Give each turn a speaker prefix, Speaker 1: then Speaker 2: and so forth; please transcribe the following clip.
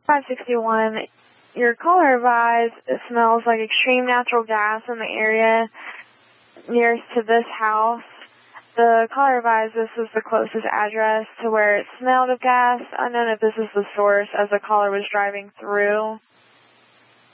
Speaker 1: 561, your caller advised it smells like extreme natural gas in the area nearest to this house. The caller advised this was the closest address to where it smelled of gas. Unknown if this is the source as the caller was driving through.